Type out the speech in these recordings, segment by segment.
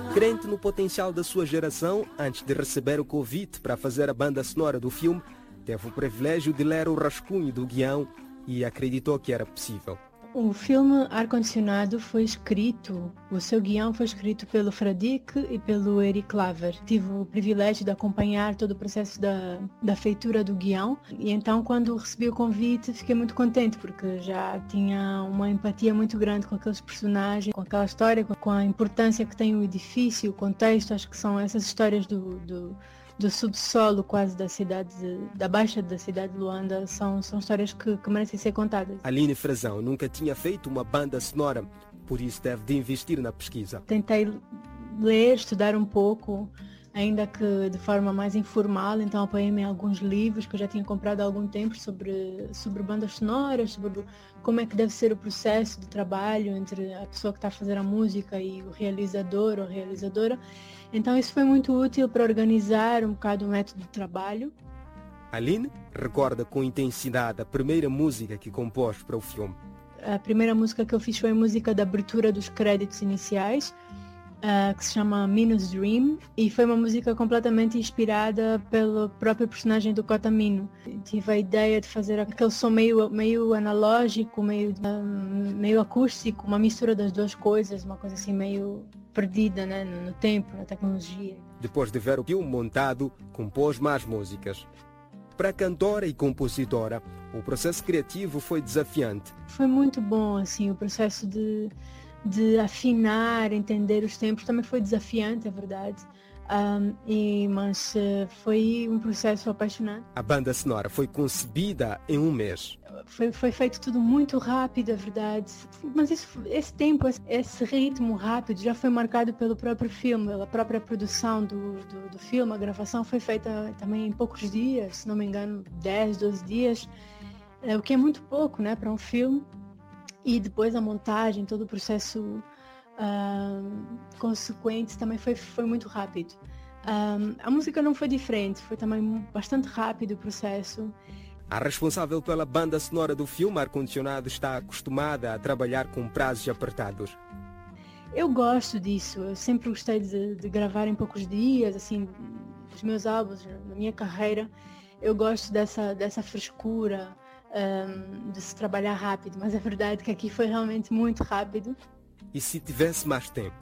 Crente no potencial da sua geração, antes de receber o convite para fazer a banda sonora do filme, teve o privilégio de ler o rascunho do guião e acreditou que era possível. O filme Ar-Condicionado foi escrito, o seu guião foi escrito pelo Fradique e pelo Eric Klaver. Tive o privilégio de acompanhar todo o processo da feitura do guião e então quando recebi o convite fiquei muito contente porque já tinha uma empatia muito grande com aqueles personagens, com aquela história, com a importância que tem o edifício, o contexto. Acho que são essas histórias do subsolo quase da cidade, da baixa da cidade de Luanda, são histórias que merecem ser contadas. Aline Frazão nunca tinha feito uma banda sonora, por isso deve de investir na pesquisa. Tentei ler, estudar um pouco, ainda que de forma mais informal, então apoiei-me em alguns livros que eu já tinha comprado há algum tempo sobre bandas sonoras, sobre como é que deve ser o processo de trabalho entre a pessoa que está a fazer a música e o realizador ou realizadora. Então isso foi muito útil para organizar um bocado o método de trabalho. Aline recorda com intensidade a primeira música que compôs para o filme. A primeira música que eu fiz foi a música da abertura dos créditos iniciais, que se chama Mino's Dream, e foi uma música completamente inspirada pelo próprio personagem do Kota Mino. Tive a ideia de fazer aquele som meio analógico, meio acústico, uma mistura das duas coisas, uma coisa assim meio perdida, né, no tempo, na tecnologia. Depois de ver o filme montado, compôs mais músicas. Para a cantora e compositora, o processo criativo foi desafiante. Foi muito bom, assim, o processo de afinar, entender os tempos, também foi desafiante, é verdade. Mas foi um processo apaixonante. A banda sonora foi concebida em um mês. Foi feito tudo muito rápido, é verdade. Mas esse tempo, esse ritmo rápido já foi marcado pelo próprio filme, pela própria produção do filme. A gravação foi feita também em poucos dias, se não me engano, 10, 12 dias, o que é muito pouco, né, para um filme. E depois a montagem, todo o processo consequente também foi muito rápido. A música não foi diferente, foi também bastante rápido o processo. A responsável pela banda sonora do filme Ar-Condicionado está acostumada a trabalhar com prazos apertados. Eu gosto disso, eu sempre gostei de gravar em poucos dias, assim, os meus álbuns, na minha carreira. Eu gosto dessa frescura, de se trabalhar rápido, mas é verdade que aqui foi realmente muito rápido. E se tivesse mais tempo?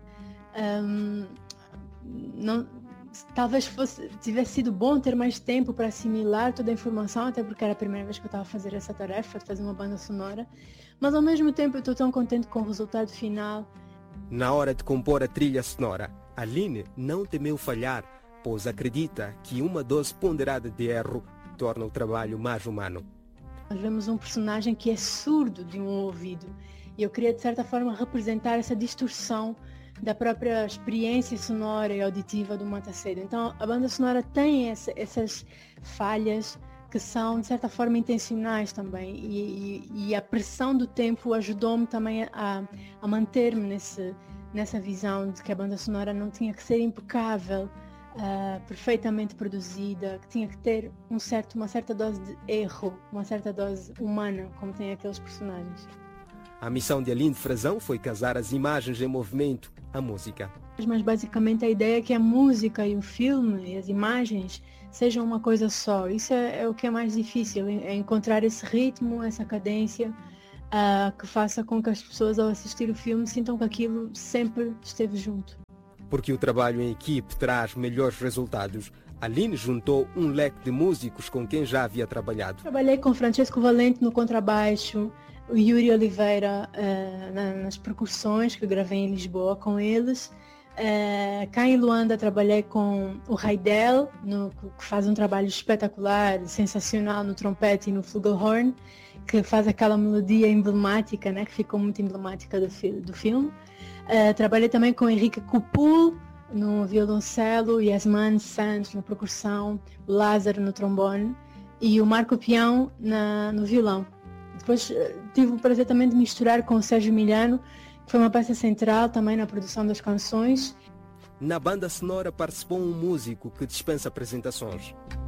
Talvez tivesse sido bom ter mais tempo para assimilar toda a informação, até porque era a primeira vez que eu estava a fazer essa tarefa, de fazer uma banda sonora, mas ao mesmo tempo eu estou tão contente com o resultado final. Na hora de compor a trilha sonora, Aline não temeu falhar, pois acredita que uma dose ponderada de erro torna o trabalho mais humano. Nós vemos um personagem que é surdo de um ouvido e eu queria de certa forma representar essa distorção da própria experiência sonora e auditiva do Matacedo. Então a banda sonora tem essas falhas que são de certa forma intencionais também e a pressão do tempo ajudou-me também a manter-me nessa visão de que a banda sonora não tinha que ser impecável, perfeitamente produzida, que tinha que ter uma certa dose de erro, uma certa dose humana, como tem aqueles personagens. A missão de Aline Frazão foi casar as imagens em movimento à música. Mas basicamente a ideia é que a música e o filme e as imagens sejam uma coisa só. Isso é o que é mais difícil, é encontrar esse ritmo, essa cadência, que faça com que as pessoas ao assistir o filme sintam que aquilo sempre esteve junto. Porque o trabalho em equipe traz melhores resultados, Aline juntou um leque de músicos com quem já havia trabalhado. Trabalhei com Francesco Valente no contrabaixo, o Yuri Oliveira nas percussões, que eu gravei em Lisboa com eles. Cá em Luanda trabalhei com o Raidel, que faz um trabalho espetacular, sensacional no trompete e no flugelhorn, que faz aquela melodia emblemática, né, que ficou muito emblemática do filme. Trabalhei também com Henrique Cupul no violoncelo, Yasman Santos na percussão, o Lázaro no trombone e o Marco Peão no violão. Depois tive o prazer também de misturar com o Sérgio Milhano, que foi uma peça central também na produção das canções. Na banda sonora participou um músico que dispensa apresentações.